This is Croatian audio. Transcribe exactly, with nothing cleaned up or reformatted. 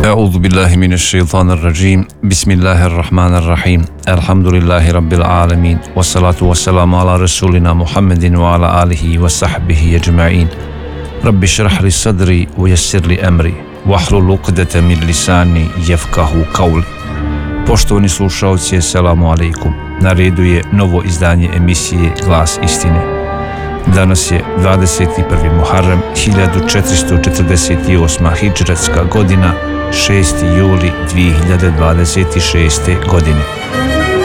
Euzu billahi mineşşeytanirracim. Bismillahirrahmanirrahim. Elhamdülillahi rabbil alamin. Ves salatu vesselamu ala resulina Muhammedin ve ala alihi ve sahbihi ecmaîn. Rabbi şrah li sadri ve yessir li emri. Wahlul uqdata min lisani yefkahu qawli. Poštovani slušaoci, selamu alejkum. Na redu je novo izdanje emisije Glas istine. Danas je dvadeset prvi Muharrem hiljadu četiristo četrdeset osma hidžretska godina, šesti juli dvije hiljade dvadeset šeste godine.